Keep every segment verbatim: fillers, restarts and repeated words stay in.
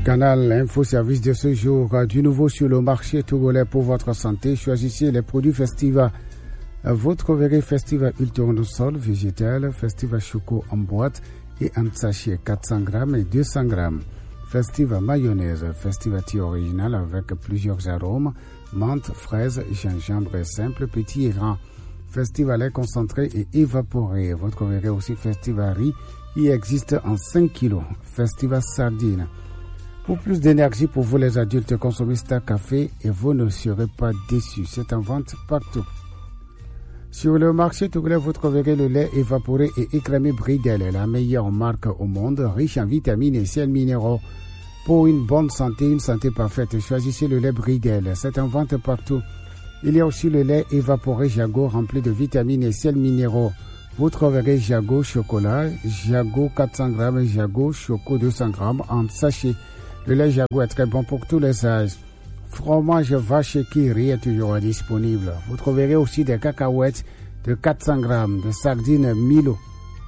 Canal Info Service de ce jour. Du nouveau sur le marché togolais pour votre santé. Choisissez les produits Festiva. Vous trouverez Festiva huile tournesol végétal, Festiva choco en boîte et en sachet quatre cents grammes et deux cents grammes. Festiva mayonnaise, Festiva thé original avec plusieurs arômes, menthe, fraise, gingembre simple, petit et grand. Festiva lait concentré et évaporé. Vous trouverez aussi Festiva riz qui existe en cinq kilos. Festiva sardine. Pour plus d'énergie pour vous les adultes, consommez Star Café et vous ne serez pas déçus. C'est en vente partout. Sur le marché togolais, vous trouverez le lait évaporé et écrémé Bridel, la meilleure marque au monde, riche en vitamines et sels minéraux. Pour une bonne santé, une santé parfaite, choisissez le lait Bridel. C'est en vente partout. Il y a aussi le lait évaporé Jago rempli de vitamines et sels minéraux. Vous trouverez Jago chocolat, Jago quatre cents grammes et Jago choco deux cents grammes en sachet. Le lait Jago est très bon pour tous les âges. Fromage vache qui rit est toujours disponible. Vous trouverez aussi des cacahuètes de quatre cents grammes, de sardines Milo,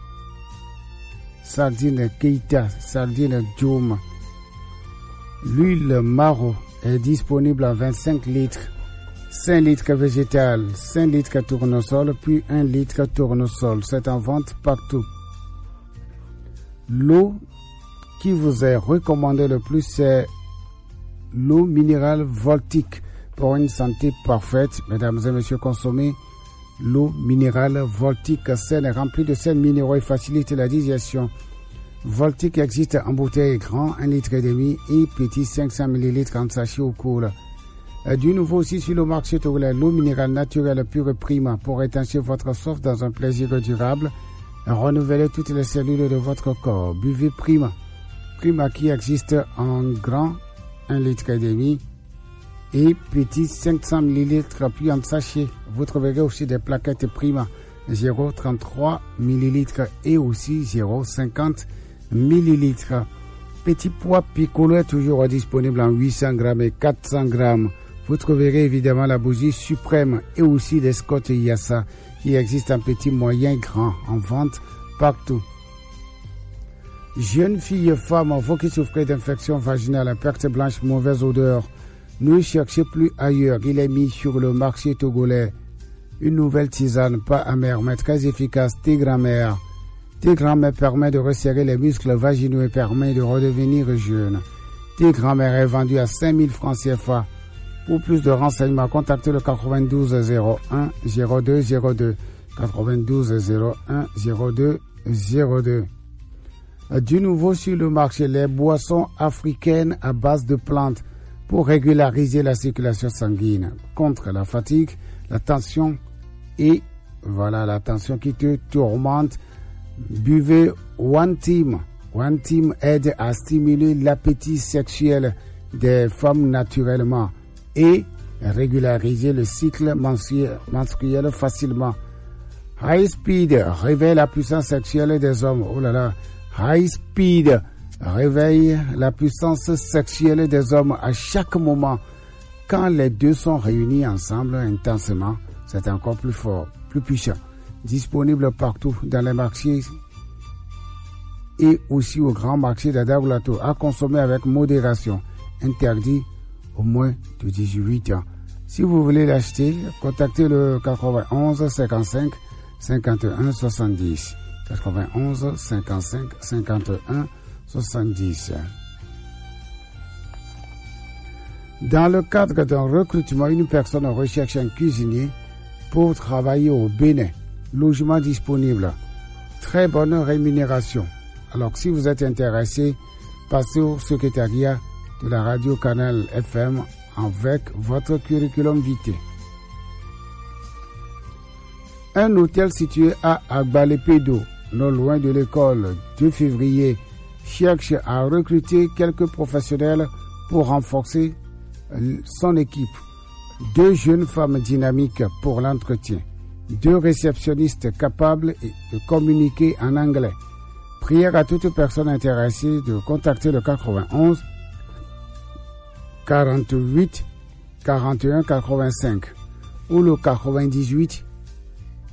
sardines Keita, sardines Djoum. L'huile Maro est disponible à vingt-cinq litres. cinq litres végétal, cinq litres tournesol, puis un litre tournesol. C'est en vente partout. L'eau qui vous est recommandée le plus, c'est l'eau minérale Voltic pour une santé parfaite. Mesdames et messieurs, consommez l'eau minérale Voltic saine et remplie de sels minéraux et facilite la digestion. Voltic existe en bouteille grand, un litre et demi et petit cinq cents millilitres en sachet au cool. Du nouveau aussi sur le marché togolais, l'eau minérale naturelle pure Prima pour étancher votre soif dans un plaisir durable. Renouvelez toutes les cellules de votre corps. Buvez Prima. Prima qui existe en grand, un litre et demi et petit cinq cents millilitres puis en sachet. Vous trouverez aussi des plaquettes Prima zéro virgule trente-trois millilitres et aussi zéro virgule cinquante millilitres. Petit pois piccolo est toujours disponible en huit cents grammes et quatre cents grammes. Vous trouverez évidemment la bougie suprême et aussi des Scott Yassa qui existent en petit, moyen, grand, en vente partout. Jeunes filles et femmes, vous qui souffrez d'infection vaginale, perte blanche, mauvaise odeur, ne cherchez plus ailleurs. Il est mis sur le marché togolais. Une nouvelle tisane, pas amère, mais très efficace, thé grand-mère. Thé grand-mère permet de resserrer les muscles vaginaux et permet de redevenir jeune. Thé grand-mère est vendu à cinq mille francs C F A. Pour plus de renseignements, contactez le quatre-vingt-douze zéro un zéro deux zéro deux. quatre-vingt-douze zéro un zéro deux zéro deux. Du nouveau sur le marché, les boissons africaines à base de plantes pour régulariser la circulation sanguine, contre la fatigue, la tension et voilà la tension qui te tourmente. Buvez One Team. One Team aide à stimuler l'appétit sexuel des femmes naturellement et régulariser le cycle menstruel facilement. High Speed réveille la puissance sexuelle des hommes. Oh là là. High Speed réveille la puissance sexuelle des hommes à chaque moment. Quand les deux sont réunis ensemble intensément, c'est encore plus fort, plus puissant. Disponible partout dans les marchés et aussi au grand marché d'Adaoulato. À consommer avec modération. Interdit au moins de dix-huit ans. Si vous voulez l'acheter, contactez le quatre-vingt-onze cinquante-cinq cinquante-et-un soixante-dix. quatre-vingt-onze cinquante-cinq cinquante-et-un soixante-dix. Dans le cadre d'un recrutement, une personne recherche un cuisinier pour travailler au Bénin. Logement disponible. Très bonne rémunération. Alors, si vous êtes intéressé, passez au secrétariat de la radio Canal F M avec votre curriculum vitae. Un hôtel situé à Agbalepédo, non loin de l'école, deux février, cherche à recruter quelques professionnels pour renforcer son équipe. Deux jeunes femmes dynamiques pour l'entretien. Deux réceptionnistes capables de communiquer en anglais. Prière à toute personne intéressée de contacter le quatre-vingt-onze quarante-huit quarante et un quatre-vingt-cinq ou le quatre-vingt-dix-huit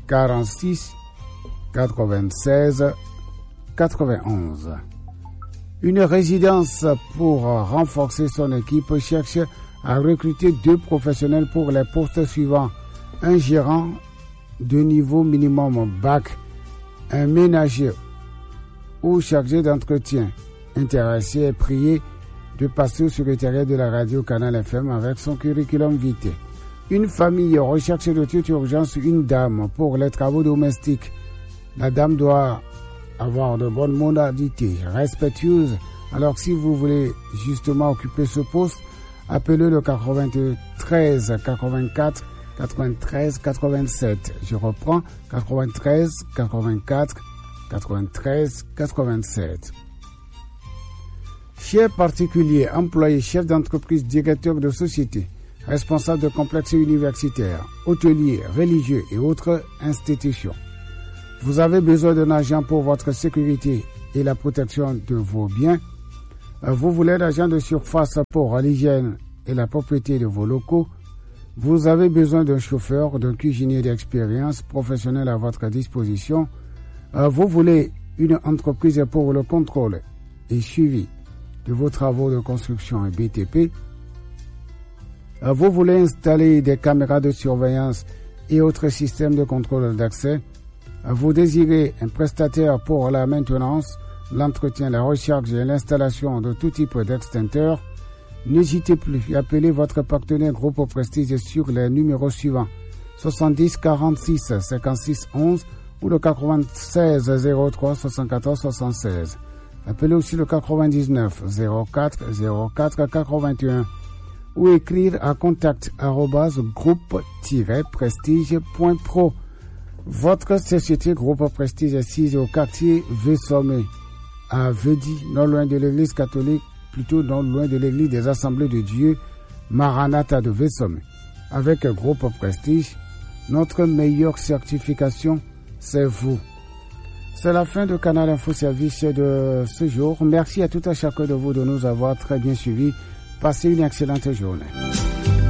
quarante-six quatre-vingt-seize quatre-vingt-onze. Une résidence pour renforcer son équipe cherche à recruter deux professionnels pour les postes suivants. Un gérant de niveau minimum bac, un ménager ou chargé d'entretien. Intéressé et prié de passer au secrétariat de la radio Canal F M avec son curriculum vitae. Une famille recherche de toute urgence une dame pour les travaux domestiques. La dame doit avoir de bonnes modalités, respectueuses. Alors si vous voulez justement occuper ce poste, appelez le quatre-vingt-treize quatre-vingt-quatre quatre-vingt-treize quatre-vingt-sept. Je reprends quatre-vingt-treize quatre-vingt-quatre quatre-vingt-treize quatre-vingt-sept. Chers particuliers, employés, chefs d'entreprise, directeurs de société, responsables de complexes universitaires, hôteliers, religieux et autres institutions. Vous avez besoin d'un agent pour votre sécurité et la protection de vos biens. Vous voulez un agent de surface pour l'hygiène et la propriété de vos locaux. Vous avez besoin d'un chauffeur, d'un cuisinier d'expérience professionnel à votre disposition. Vous voulez une entreprise pour le contrôle et suivi de vos travaux de construction et B T P. Vous voulez installer des caméras de surveillance et autres systèmes de contrôle d'accès. Vous désirez un prestataire pour la maintenance, l'entretien, la recharge et l'installation de tout type d'extincteurs. N'hésitez plus, appelez votre partenaire Groupe Prestige sur les numéros suivants soixante-dix quarante-six cinquante-six onze ou le quatre-vingt-seize zéro trois soixante-quatorze soixante-seize. Appelez aussi le quatre-vingt-dix-neuf zéro quatre zéro quatre quatre-vingt-un ou écrire à contact arobase groupe tiret prestige point pro. Votre société Groupe Prestige est assise au quartier Vessomé, à Vedi, non loin de l'église catholique, plutôt non loin de l'église des Assemblées de Dieu, Maranatha de Vessomé. Avec Groupe Prestige, notre meilleure certification, c'est vous. C'est la fin de Canal Info Service de ce jour. Merci à tout à chacun de vous de nous avoir très bien suivis. Passez une excellente journée.